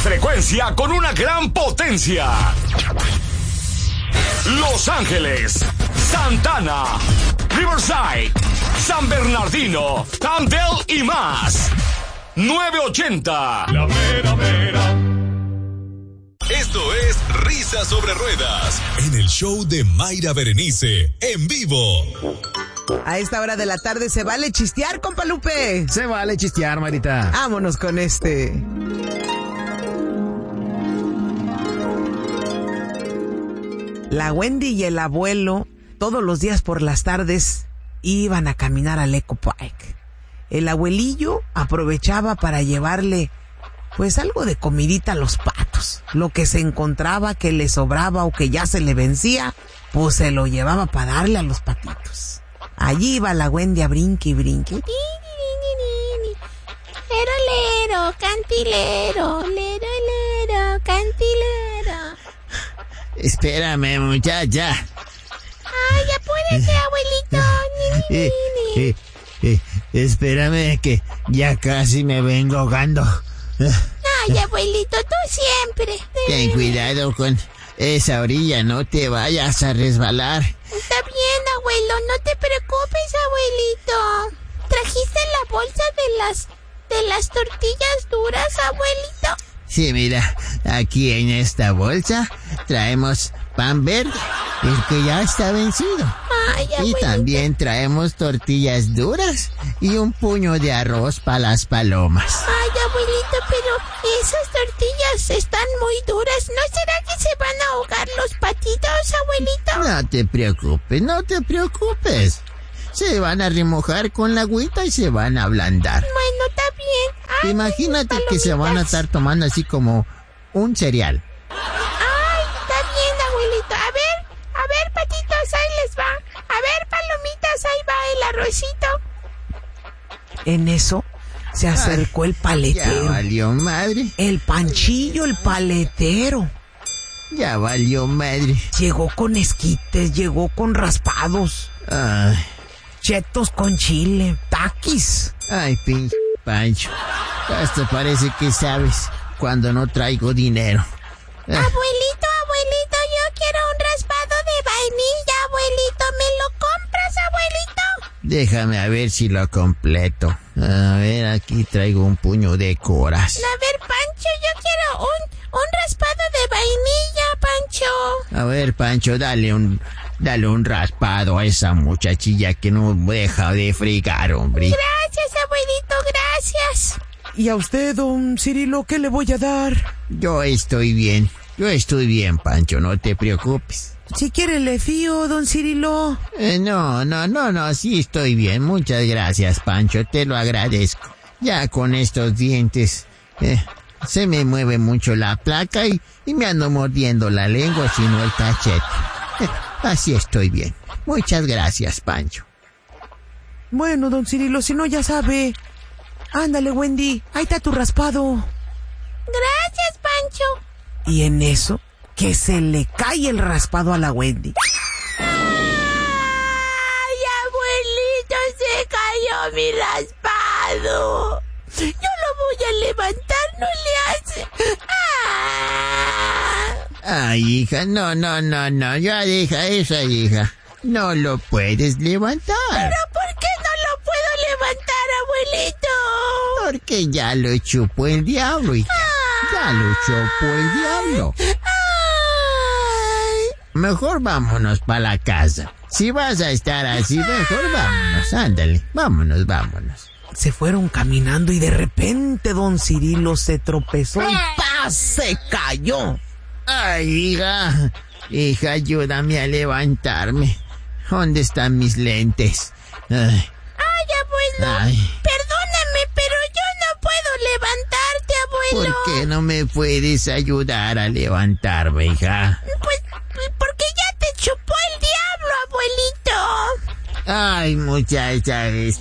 frecuencia con una gran potencia. Los Ángeles, Santana, Riverside, San Bernardino, Camden y más. 980. La mera mera. Esto es Risas sobre Ruedas, en el show de Mayra Berenice, en vivo. A esta hora de la tarde se vale chistear, compa Lupe. Se vale chistear, Marita. Vámonos con este. La Wendy y el abuelo todos los días por las tardes iban a caminar al Eco Park. El abuelillo aprovechaba para llevarle pues algo de comidita a los patos. Lo que se encontraba que le sobraba o que ya se le vencía, pues se lo llevaba para darle a los patitos. Allí iba la Wendy a brinque y brinque. Lero, lero, cantilero, lero, lero, cantilero. Espérame, muchacha. Ay, apúrese, abuelito. Espérame que ya casi me vengo ahogando. Ay, abuelito, tú siempre. Ten cuidado con esa orilla, no te vayas a resbalar. Está bien, abuelo, no te preocupes, abuelito. ¿Trajiste la bolsa de las tortillas duras, abuelito? Sí, mira, aquí en esta bolsa traemos pan verde, el que ya está vencido. Ay, abuelito. Y también traemos tortillas duras y un puño de arroz para las palomas. Ay, abuelito, pero esas tortillas están muy duras. ¿No será que se van a ahogar los patitos, abuelito? No te preocupes, no te preocupes. Se van a remojar con la agüita y se van a ablandar. Bueno, está bien. Ay, imagínate que se van a estar tomando así como un cereal. Ay, está bien, abuelito. A ver, patitos, ahí les va. A ver, palomitas, ahí va el arrocito. En eso se acercó el paletero. Ya valió madre. El Panchillo, el paletero. Ya valió madre. Llegó con esquites, llegó con raspados. Ay. Chetos con chile, taquis. Ay, pinche Pancho. Hasta parece que sabes cuando no traigo dinero. Abuelito, yo quiero un raspado de vainilla, abuelito. ¿Me lo compras, abuelito? Déjame a ver si lo completo. A ver, aquí traigo un puño de coras. A ver, Pancho, yo quiero un raspado de vainilla, Pancho. A ver, Pancho, dale un raspado a esa muchachilla que no deja de fregar, hombre. Gracias, abuelito, gracias. ¿Y a usted, don Cirilo, qué le voy a dar? Yo estoy bien, Pancho, no te preocupes. Si quiere le fío, don Cirilo. No, sí estoy bien, muchas gracias, Pancho, te lo agradezco. Ya con estos dientes, se me mueve mucho la placa y me ando mordiendo la lengua, sino el cachete. Así estoy bien. Muchas gracias, Pancho. Bueno, don Cirilo, si no ya sabe. Ándale, Wendy, ahí está tu raspado. Gracias, Pancho. Y en eso, que se le cae el raspado a la Wendy. ¡Ay, abuelito, se cayó mi raspado! Yo lo voy a levantar, no le hace. ¡Ah! Ay, hija, no, ya deja eso, hija. No lo puedes levantar. ¿Pero por qué no lo puedo levantar, abuelito? Porque ya lo chupó el diablo, hija. Ya lo chupó el diablo. Ay. Mejor vámonos para la casa. Si vas a estar así, mejor vámonos, ándale, vámonos. Se fueron caminando y de repente don Cirilo se tropezó y ¡paz! Se cayó. Ay, hija, ayúdame a levantarme. ¿Dónde están mis lentes? Ay, abuelo. Ay. Perdóname, pero yo no puedo levantarte, abuelo. ¿Por qué no me puedes ayudar a levantarme, hija? Pues porque ya te chupó el diablo, abuelito. Ay, muchacha,